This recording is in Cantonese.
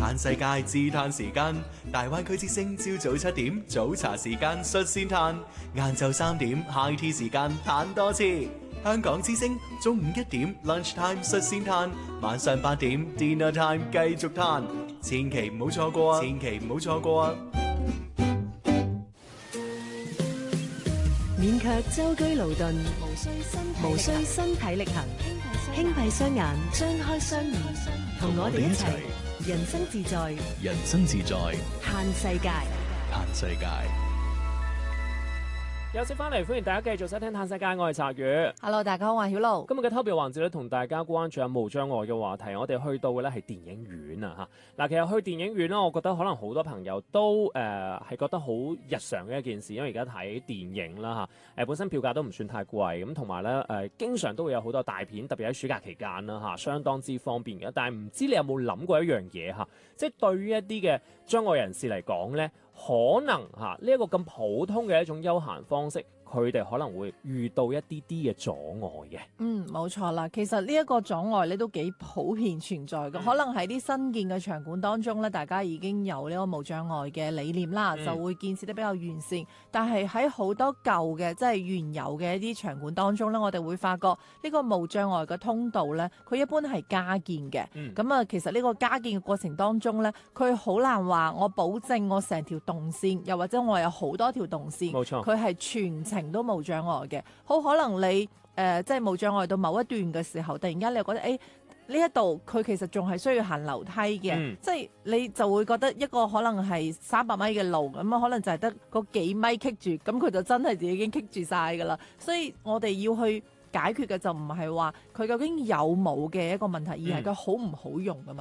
嘆世界自嘆時間，大灣區之聲朝早7點早茶時間率先嘆，晏晝3點 high tea 時間嘆多次。香港之聲中午1點 lunch time 率先嘆，晚上8點 dinner time 繼續嘆，千祈唔好錯過啊！千祈唔好錯過啊！ 免卻舟車勞頓，無需身體力行，輕閉雙眼，張開雙耳，同我哋一齊人生自在， 人生自在， 嘆世界， 嘆世界。 休息翻嚟，歡迎大家繼續收聽《嘆世界》，我係澤宇。 Hello， 大家好，我係曉露。 今日嘅特別環節咧，同大家關注下無障礙嘅話題。我哋去到嘅咧係電影院啊嚇。嗱，其實去電影院咧，我覺得可能好多朋友都係覺得好日常嘅一件事，因為而家睇電影啦嚇，本身票價都唔算太貴，咁同埋咧經常都會有好多大片，特別喺暑假期間啦嚇，相當之方便嘅。但係唔知你有冇諗過一樣嘢嚇，即係對於一啲嘅障礙人士嚟講咧，可能嚇呢一個咁普通嘅一種休閒方式，佢哋可能會遇到一啲啲嘅阻礙嘅。 冇錯啦。其實呢一個阻礙咧都幾普遍存在嘅。可能喺啲新建嘅場館當中咧，大家已經有呢個無障礙嘅理念啦，就會建設得比較完善。但係喺好多舊嘅即係原有嘅一啲場館當中咧，我哋會發覺呢個無障礙嘅通道咧，佢一般係加建嘅。咁其實呢個加建嘅過程當中咧，佢好難話我保證我成條動線，又或者我有好多條動線， 冇錯， 佢係全程都無障礙嘅。好可能你即係無障礙到某一段嘅時候，突然間你又覺得呢一度佢其實仲係需要行樓梯嘅，即係你就會覺得一個可能係300米嘅路，咁可能就係得嗰幾米棘住，咁佢就真係已經棘住晒噶啦。所以我哋要去解決嘅就唔係話佢究竟有冇嘅一個問題，而係佢好唔好用嘅問題。